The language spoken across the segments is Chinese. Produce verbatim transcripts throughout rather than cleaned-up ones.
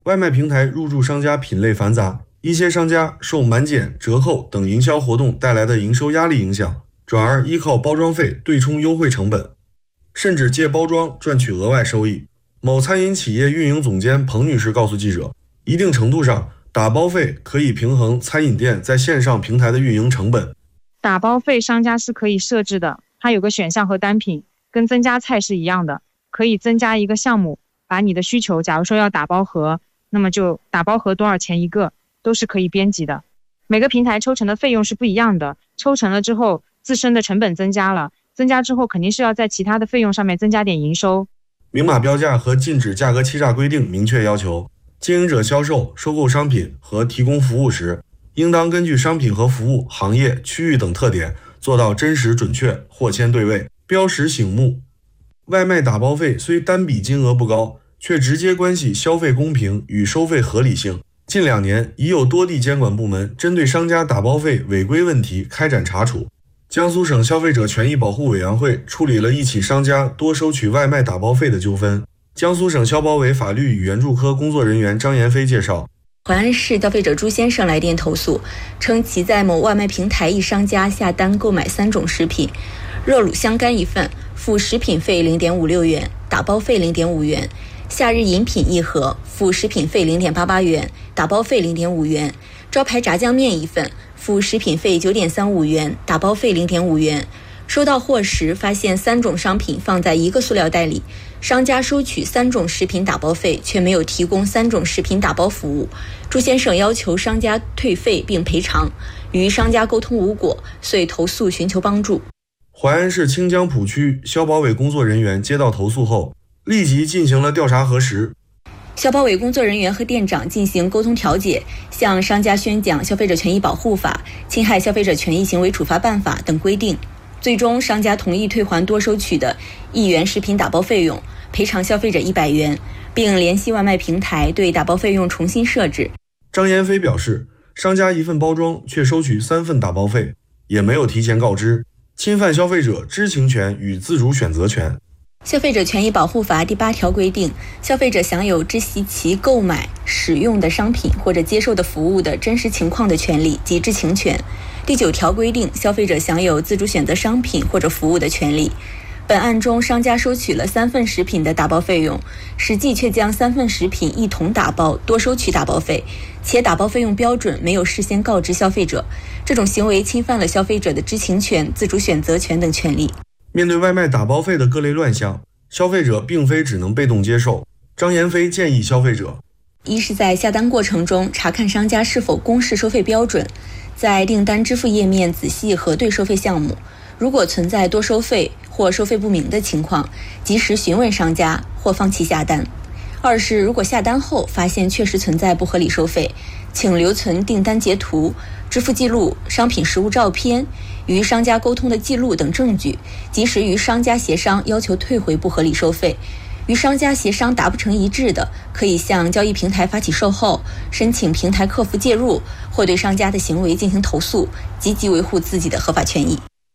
外卖平台入驻商家品类繁杂，一些商家受满减、折扣等营销活动带来的营收压力影响，转而依靠包装费对冲优惠成本，甚至借包装赚取额外收益。某餐饮企业运营总监彭女士告诉记者，一定程度上，打包费可以平衡餐饮店在线上平台的运营成本。 打包费商家是可以设置的，它有个选项和单品，跟增加菜是一样的，可以增加一个项目，把你的需求，假如说要打包盒，那么就打包盒多少钱一个，都是可以编辑的。每个平台抽成的费用是不一样的，抽成了之后，自身的成本增加了，增加之后肯定是要在其他的费用上面增加点营收。 明码标价和禁止价格欺诈规定明确要求，经营者销售、收购商品和提供服务时，应当根据商品和服务、行业、区域等特点，做到真实准确、货签对位、标识醒目。外卖打包费虽单笔金额不高，却直接关系消费公平与收费合理性。近两年，已有多地监管部门针对商家打包费违规问题开展查处。江苏省消费者权益保护委员会处理了一起商家多收取外卖打包费的纠纷。江苏省消保委法律与援助科工作人员张延飞介绍， 淮安市消费者朱先生来电投诉，称其在某外卖平台一商家下单购买三种食品，热卤香干一份，付食品费 零点五六元，打包费 零点五元；夏日饮品一盒，付食品费 零点八八元，打包费 零点五元；招牌炸酱面一份，付食品费 九点三五元，打包费 零点五元。收到货时发现三种商品放在一个塑料袋里，商家收取三种食品打包费，却没有提供三种食品打包服务。朱先生要求商家退费并赔偿，与商家沟通无果，遂投诉寻求帮助。 淮安市清江浦区消保委工作人员接到投诉后，立即进行了调查核实。 消保委工作人员和店长进行沟通调解，向商家宣讲《消费者权益保护法》《侵害消费者权益行为处罚办法》等规定。最终，商家同意退还多收取的一元食品打包费用，赔偿消费者一百元，并联系外卖平台对打包费用重新设置。 张延飞表示，商家一份包装却收取三份打包费，也没有提前告知，侵犯消费者知情权与自主选择权。 消费者权益保护法第八条规定，消费者享有知悉其购买、使用的商品或者接受的服务的真实情况的权利及知情权。第九条规定，消费者享有自主选择商品或者服务的权利。本案中，商家收取了三份食品的打包费用，实际却将三份食品一同打包，多收取打包费，且打包费用标准没有事先告知消费者，这种行为侵犯了消费者的知情权、自主选择权等权利。 面对外卖打包费的各类乱象，消费者并非只能被动接受。张延飞建议消费者， 一是在下单过程中查看商家是否公示收费标准，在订单支付页面仔细核对收费项目，如果存在多收费或收费不明的情况，及时询问商家或放弃下单。二是如果下单后发现确实存在不合理收费，请留存订单截图、支付记录、商品实物照片、与商家沟通的记录等证据，及时与商家协商要求退回不合理收费。与商家协商达不成一致的，可以向交易平台发起售后，申请平台客服介入，或对商家的行为进行投诉，积极维护自己的合法权益。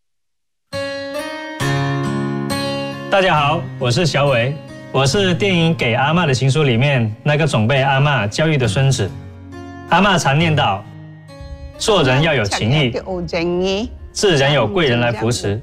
大家好，我是小伟，我是电影《给阿嬷的情书》里面那个总被阿嬷教育的孙子。阿嬷常念叨，做人要有情义，自然有贵人来扶持。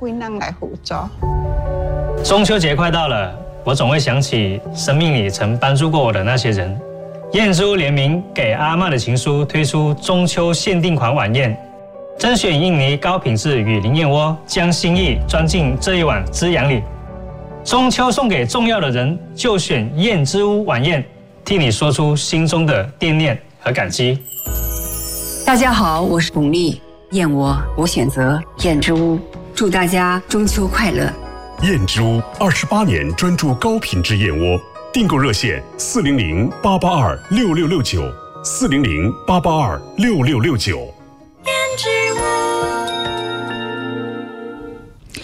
中秋节快到了，我总会想起生命里曾帮助过我的那些人。燕之屋联名《给阿嬷的情书》推出中秋限定款晚宴，甄选印尼高品质雨林燕窝，将心意装进这一碗滋养里。中秋送给重要的人，就选燕之屋晚宴，替你说出心中的惦念和感激。 大家好，我是巩俐，燕窝我选择燕之屋，祝大家中秋快乐。 燕之屋二十八年专注高品质燕窝，订购热线四零零八八二六六六九四零零八八二六六六九。 燕之屋。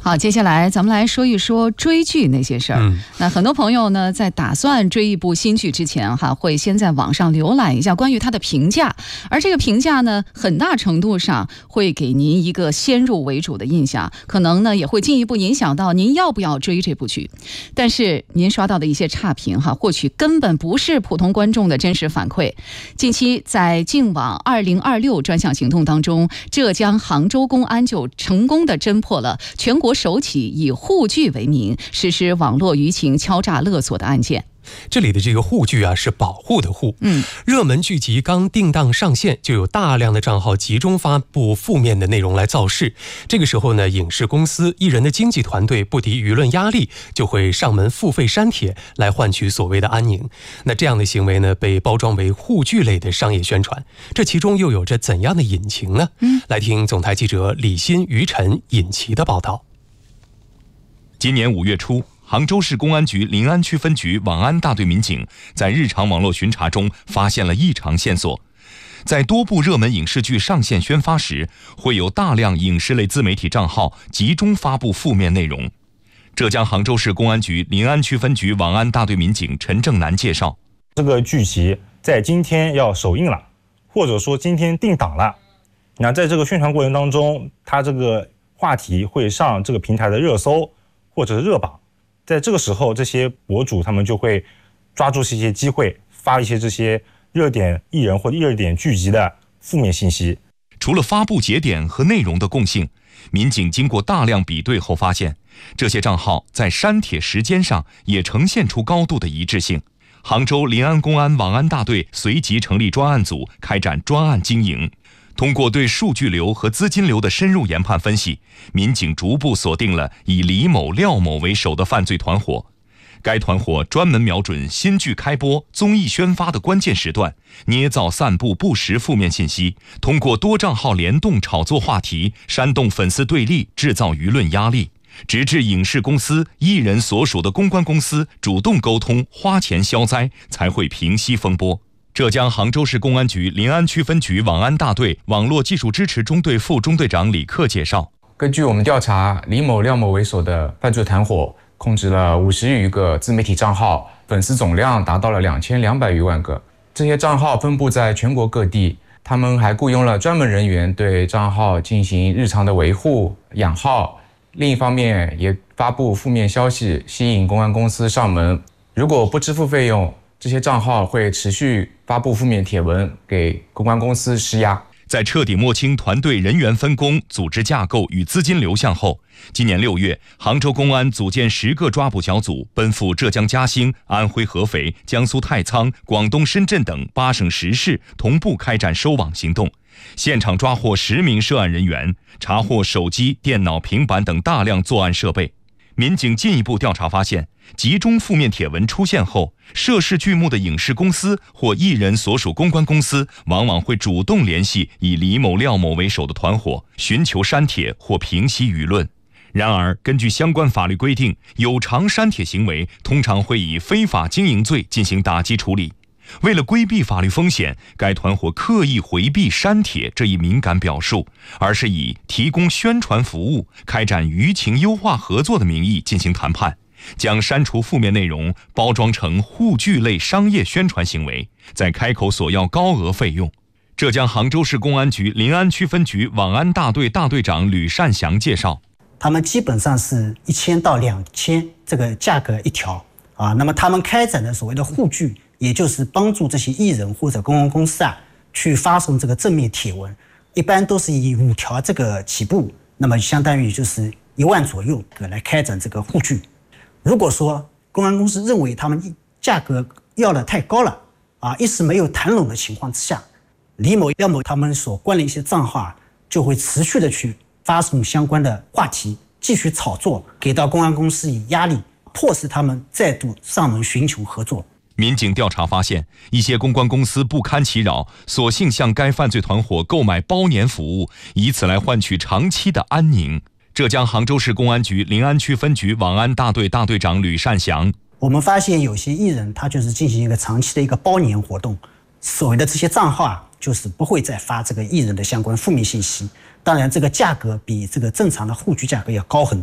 好，接下来咱们来说一说追剧那些事儿。嗯，那很多朋友呢，在打算追一部新剧之前，哈，会先在网上浏览一下关于它的评价，而这个评价呢，很大程度上会给您一个先入为主的印象，可能呢也会进一步影响到您要不要追这部剧。但是您刷到的一些差评，哈，或许根本不是普通观众的真实反馈。近期在净网二零二六专项行动当中，浙江杭州公安就成功的侦破了全国首起以护剧为名实施网络舆情敲诈勒索的案件。 这里的这个护剧啊，是保护的护。嗯，热门剧集刚定档上线，就有大量的账号集中发布负面的内容来造势。这个时候呢，影视公司、艺人的经纪团队不敌舆论压力，就会上门付费删帖来换取所谓的安宁。那这样的行为呢，被包装为护剧类的商业宣传，这其中又有着怎样的隐情呢？嗯，来听总台记者李欣、于晨、尹奇的报道。 今年五月初，杭州市公安局临安区分局网安大队民警在日常网络巡查中发现了异常线索。在多部热门影视剧上线宣发时，会有大量影视类自媒体账号集中发布负面内容。浙江杭州市公安局临安区分局网安大队民警陈正南介绍， 这个剧集在今天要首映了，或者说今天定档了，那在这个宣传过程当中，它这个话题会上这个平台的热搜或者是热榜，在这个时候，这些博主他们就会抓住这些机会，发一些这些热点艺人或者热点剧集的负面信息。 除了发布节点和内容的共性，民警经过大量比对后发现，这些账号在删帖时间上也呈现出高度的一致性。杭州临安公安网安大队随即成立专案组，开展专案经营。通过对数据流和资金流的深入研判分析，民警逐步锁定了以李某、廖某为首的犯罪团伙。该团伙专门瞄准新剧开播、综艺宣发的关键时段，捏造散布不实负面信息，通过多账号联动炒作话题，煽动粉丝对立，制造舆论压力，直至影视公司、艺人所属的公关公司主动沟通、花钱消灾，才会平息风波。浙江杭州市公安局临安区分局网安大队网络技术支持中队副中队长李克介绍， 根据我们调查，李某、廖某为首的犯罪团伙控制了五十余个自媒体账号，粉丝总量达到了两千两百余万个。这些账号分布在全国各地，他们还雇佣了专门人员对账号进行日常的维护、养号。另一方面，也发布负面消息，吸引公安公司上门。如果不支付费用，这些账号会持续发布负面帖文，给公关公司施压。 在彻底摸清团队人员分工、组织架构与资金流向后，今年六月，杭州公安组建十个抓捕小组，奔赴浙江嘉兴、安徽合肥、江苏太仓、广东深圳等八省十市，同步开展收网行动。现场抓获十名涉案人员，查获手机、电脑、平板等大量作案设备。民警进一步调查发现，集中负面帖文出现后，涉事剧目的影视公司或艺人所属公关公司往往会主动联系以李某、廖某为首的团伙，寻求删帖或平息舆论。然而，根据相关法律规定，有偿删帖行为通常会以非法经营罪进行打击处理。为了规避法律风险，该团伙刻意回避删帖这一敏感表述，而是以提供宣传服务、开展舆情优化合作的名义进行谈判，将删除负面内容包装成护剧类商业宣传行为，再开口索要高额费用。浙江杭州市公安局临安区分局网安大队大队长吕善祥介绍， 他们基本上是一千到两千这个价格一条啊，那么他们开展的所谓的护剧，也就是帮助这些艺人或者公关公司啊去发送这个正面帖文，一般都是以五条这个起步，那么相当于就是一万左右来开展这个护剧。如果说公安公司认为他们价格要的太高了啊，一时没有谈拢的情况之下，李某、廖某他们所关的一些账号啊，就会持续的去发送相关的话题，继续炒作，给到公安公司以压力，迫使他们再度上门寻求合作。 民警调查发现，一些公关公司不堪其扰，索性向该犯罪团伙购买包年服务，以此来换取长期的安宁。浙江杭州市公安局临安区分局网安大队大队长吕善祥， 我们发现有些艺人他就是进行一个长期的一个包年活动，所谓的这些账号啊，就是不会再发这个艺人的相关负面信息。当然，这个价格比这个正常的护具价格要高很多。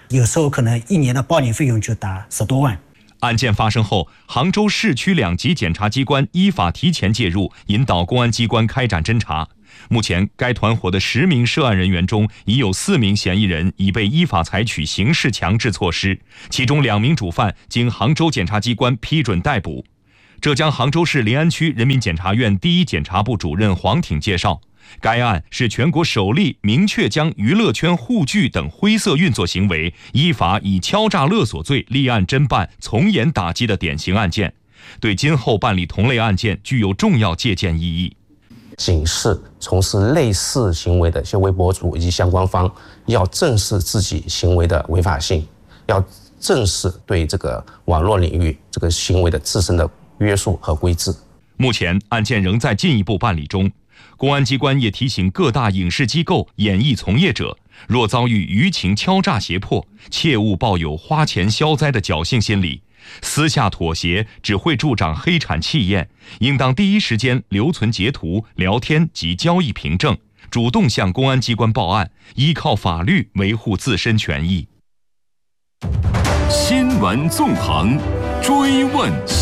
有时候可能一年的报年费用就达十多万。 案件发生后，杭州市区两级检察机关依法提前介入，引导公安机关开展侦查。目前，该团伙的十名涉案人员中，已有四名嫌疑人已被依法采取刑事强制措施，其中两名主犯经杭州检察机关批准逮捕。浙江杭州市临安区人民检察院第一检察部主任黄挺介绍，该案是全国首例明确将娱乐圈互聚等灰色运作行为依法以敲诈勒索罪立案侦办、从严打击的典型案件，对今后办理同类案件具有重要借鉴意义。 警示从事类似行为的一些微博主以及相关方要正视自己行为的违法性，要正视对这个网络领域这个行为的自身的约束和规制。 目前案件仍在进一步办理中，公安机关也提醒各大影视机构、演艺从业者，若遭遇舆情敲诈胁迫，切勿抱有花钱消灾的侥幸心理，私下妥协只会助长黑产气焰，应当第一时间留存截图、聊天及交易凭证，主动向公安机关报案，依靠法律维护自身权益。 新闻纵横，追问。